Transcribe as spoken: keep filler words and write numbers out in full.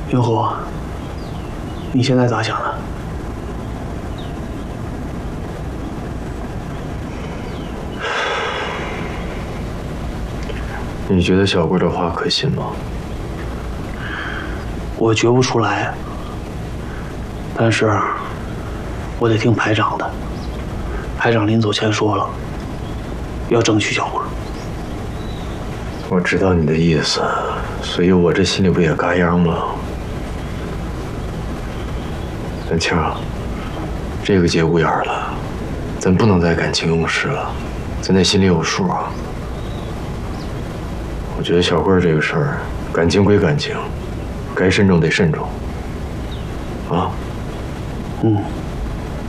云虎，你现在咋想的？ 你觉得小贵的话可信吗？ 我觉不出来，但是我得听排长的。排长临走前说了，要争取小贵。 我知道你的意思，所以我这心里不也嘎秧吗？但庆儿，这个节骨眼了，咱不能再感情用事了，咱得心里有数啊。我觉得小贵这个事儿，感情归感情，该慎重得慎重，啊。 嗯。